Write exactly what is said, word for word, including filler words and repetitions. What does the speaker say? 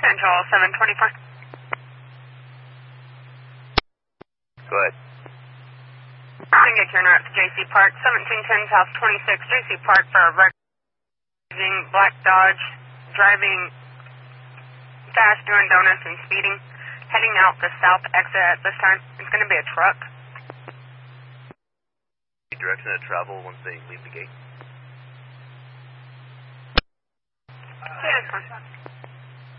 Central seven twenty-four. Go ahead. I can get you in route to J C Park, seventeen ten South twenty-six, J C Park for a using black Dodge, driving fast, doing donuts and speeding, heading out the south exit at this time. It's going to be a truck. Direction of travel once they leave the gate. Yeah, it's fine.